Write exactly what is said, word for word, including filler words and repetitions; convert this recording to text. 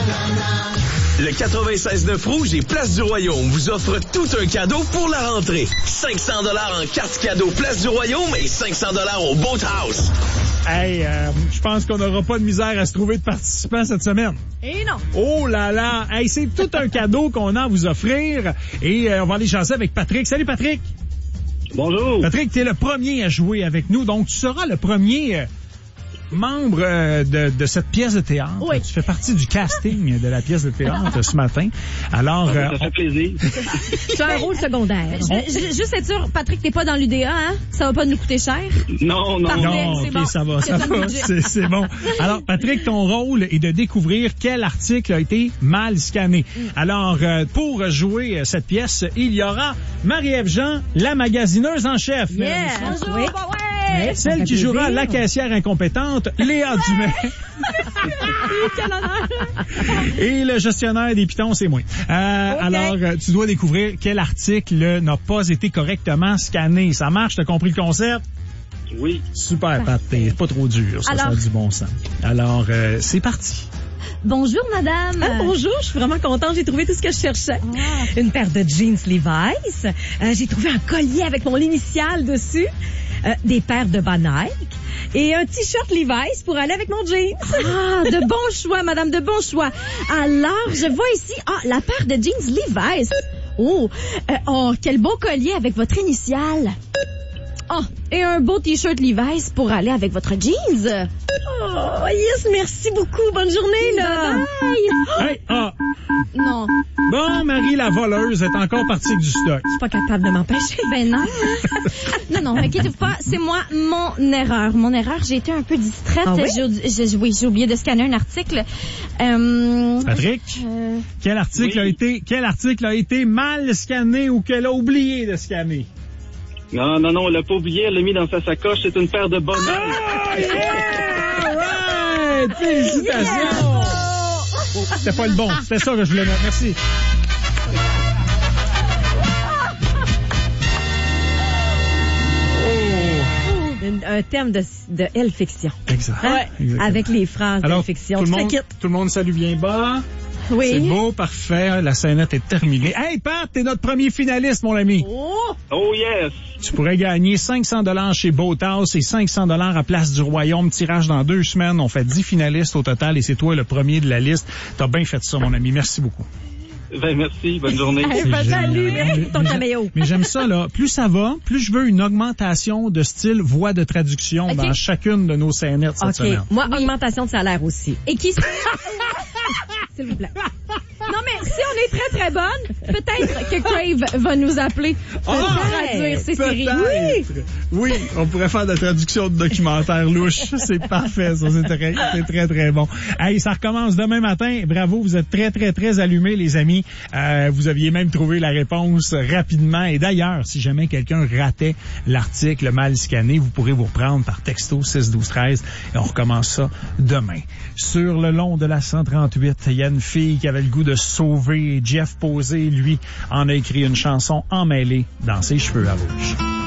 Le quatre-vingt-seize neuf Rouge et Place du Royaume vous offre tout un cadeau pour la rentrée. cinq cents dollars en carte cadeau Place du Royaume et cinq cents dollars au Boathouse. Hey, euh, je pense qu'on n'aura pas de misère à se trouver de participants cette semaine. Et non. Oh là là! Hey, c'est tout un cadeau qu'on a à vous offrir. Et euh, on va aller chancer avec Patrick. Salut Patrick! Bonjour! Patrick, tu es le premier à jouer avec nous, donc tu seras le premier... Euh, membre euh, de, de cette pièce de théâtre. Oui. Tu fais partie du casting de la pièce de théâtre ce matin. Alors, ça euh, fait plaisir. Tu as un rôle secondaire. Je- je- Juste être sûr, Patrick, t'es pas dans l'U D A, hein? Ça va pas nous coûter cher? Non, non. Parfait. non, c'est ok, bon. ça va, ça C'est dans le va, budget. c'est, c'est bon. Alors, Patrick, ton rôle est de découvrir quel article a été mal scanné. Alors, euh, pour jouer cette pièce, il y aura Marie-Ève Jean, la magasineuse en chef. Yeah! Bonjour. Oui. Ouais, Celle qui jouera la caissière incompétente, Léa Dumais. Quel honneur! Et le gestionnaire des pitons, c'est moi. Euh, Okay. Alors, euh, tu dois découvrir quel article n'a pas été correctement scanné. Ça marche? T'as compris le concept? Oui. Super, Pat. T'es pas trop dur. Ça, ça a Alors- du bon sens. Alors, euh, c'est parti. Bonjour, madame. Ah, bonjour, je suis vraiment contente. J'ai trouvé tout ce que je cherchais. Une paire de jeans Levi's. Euh, j'ai trouvé un collier avec mon initiale dessus. Euh, des paires de bas Nike. Et un t-shirt Levi's pour aller avec mon jeans. Ah, de bons choix, madame, de bons choix. Alors, je vois ici, ah, la paire de jeans Levi's. Oh, euh, oh, quel beau collier avec votre initiale. Oh, et un beau t-shirt Levi's pour aller avec votre jeans. Oh, yes, merci beaucoup. Bonne journée, là. Bye. Hey, ah, Non, bon, Marie la voleuse est encore partie avec du stock. Je suis pas capable de m'empêcher. ben non. non, non, inquiétez-vous pas, c'est moi, mon erreur. Mon erreur, j'ai été un peu distraite. Ah oui? J'ai, j'ai, oui, j'ai oublié de scanner un article. Euh, Patrick, euh, quel article Oui. a été, quel article a été mal scanné ou qu'elle a oublié de scanner? Non, non, non, on l'a pas oublié, elle l'a mis dans sa sacoche, c'est une paire de bonnes. Oh, yeah! All right! Félicitations! Oh, c'était pas le bon. C'était ça que je voulais mettre. Merci. Oh! Une- un thème de, de Elle Fiction. Exact. Hein? Exactement. Avec les phrases Alors, d'Elle Fiction. tout le Tu te monde, quittes. tout le monde salue bien bas. Oui. C'est beau, parfait. La scénette est terminée. Hey, Pat, t'es notre premier finaliste, mon ami. Oh yes! Tu pourrais gagner cinq cents dollars chez Boathouse et cinq cents dollars à Place du Royaume. Tirage dans deux semaines. On fait dix finalistes au total et c'est toi le premier de la liste. T'as bien fait ça, mon ami. Merci beaucoup. Ben merci, bonne journée. Hey, C'est ben, génial. salut, merci pour ton Mais- caméo. Mais j'aime ça, là. Plus ça va, plus je veux une augmentation de style voix de traduction Ok. dans chacune de nos scénettes cette OK. semaine. Moi, augmentation de salaire aussi. et qui... S'il vous plaît. Non, mais si on est très, très bonne, peut-être que Crave va nous appeler pour Ah, traduire ces séries. peut-être. Oui, on pourrait faire de la traduction de documentaires louches. C'est parfait, ça. C'est très, c'est très, très bon. Hey, ça recommence demain matin. Bravo, vous êtes très, très, très allumés, les amis. Euh, vous aviez même trouvé la réponse rapidement. Et d'ailleurs, si jamais quelqu'un ratait l'article mal scanné, vous pourrez vous reprendre par texto six douze treize et on recommence ça demain. Sur le long de la cent trente-huit, il y a une fille qui avait le goût de sauver. Jeff Posé, lui, en a écrit une chanson emmêlée dans ses cheveux à rouge.